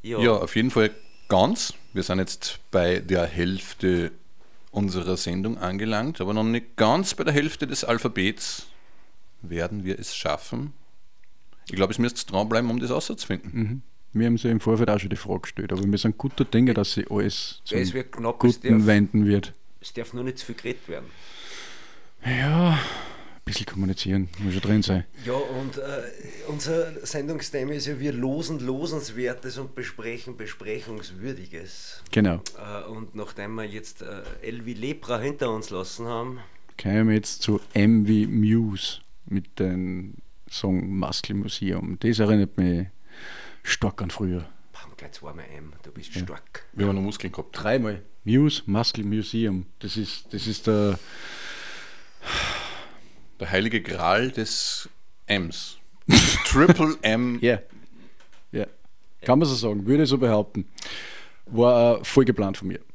Ja, auf jeden Fall ganz. Wir sind jetzt bei der Hälfte unserer Sendung angelangt, aber noch nicht ganz bei der Hälfte des Alphabets. Werden wir es schaffen? Ich glaube, es müsst dranbleiben, um das auszufinden. Mhm. Wir haben sie im Vorfeld auch schon die Frage gestellt, aber wir sind guter Dinge, dass sie alles zum Es wird knapp, Guten wenden wird. es darf nur nicht zu viel geredet werden. Ja, ein bisschen kommunizieren, muss schon drin sein. Ja, und unser Sendungsthema ist ja, wir losen Losenswertes und besprechen Besprechungswürdiges. Genau. Und nachdem wir jetzt L wie Lepra hinter uns lassen haben, Kommen wir jetzt zu M wie Muse mit dem Song Muscle Museum. Das erinnert mich stark an früher. gleich zweimal M, du bist stark. Wir haben noch Muskeln gehabt. Dreimal. Muse, Muscle Museum. Das ist der heilige Gral des M's. Triple M. Ja. Ja. Kann man so sagen, würde ich so behaupten. War voll geplant von mir.